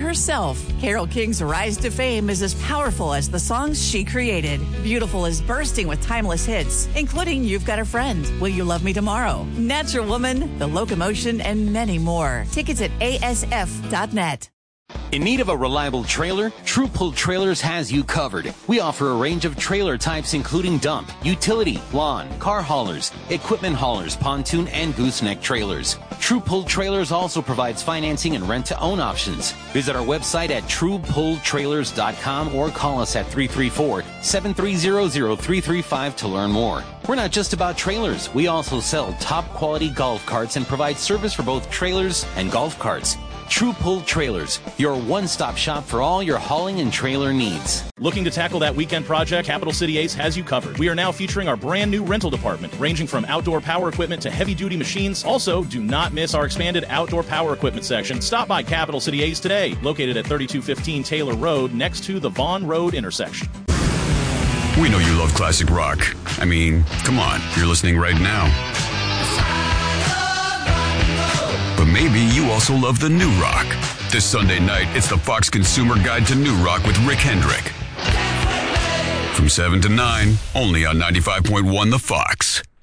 herself. Carole King's rise to fame is as powerful as the songs she created. Beautiful is bursting with timeless hits, including You've Got a Friend, Will You Love Me Tomorrow, Natural Woman, The Locomotion, and many more. Tickets at asf.net. In need of a reliable trailer? True Pull Trailers has you covered. We offer a range of trailer types including dump, utility, lawn, car haulers, equipment haulers, pontoon, and gooseneck trailers. True Pull Trailers also provides financing and rent-to-own options. Visit our website at truepulltrailers.com or call us at 334-730-0335 to learn more. We're not just about trailers. We also sell top-quality golf carts and provide service for both trailers and golf carts. True Pull Trailers, your one-stop shop for all your hauling and trailer needs. Looking to tackle that weekend project? Capital City Ace has you covered. We are now featuring our brand new rental department, ranging from outdoor power equipment to heavy-duty machines. Also, do not miss our expanded outdoor power equipment section. Stop by Capital City Ace today, located at 3215 Taylor Road, next to the Vaughn Road intersection. We know you love classic rock. I mean, come on, you're listening right now. But maybe you also love the new rock. This Sunday night, it's the Fox Consumer Guide to New Rock with Rick Hendrick. From 7 to 9, only on 95.1 The Fox.